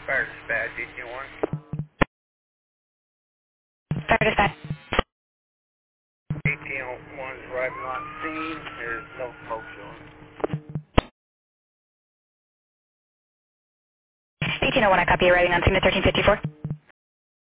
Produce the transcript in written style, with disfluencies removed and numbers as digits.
Fire dispatch, 1801. Fire dispatch. 1801's arriving on scene. There's no smoke showing. 1801, I copy you, writing on scene to 1354.